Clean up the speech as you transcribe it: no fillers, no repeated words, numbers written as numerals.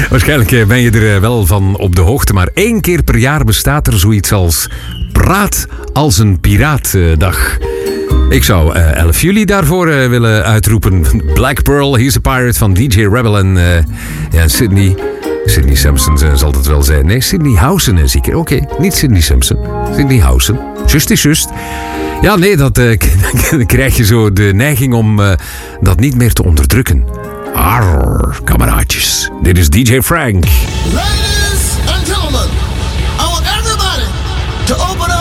Waarschijnlijk ben je er wel van op de hoogte, maar 1 keer per jaar bestaat er zoiets als Praat als een Piraatdag. Ik zou 11 juli daarvoor willen uitroepen. Black Pearl, He's a Pirate van DJ Rebel en Sydney Sampson zal het wel zijn. Nee, Sydney Housen is zeker. Oké, niet Sydney Sampson. Sydney Housen. Just is just. Ja, nee, dan krijg je zo de neiging om dat niet meer te onderdrukken. Arr, kameraadjes. Dit is DJ Frank. Ladies and gentlemen, I want everybody to open up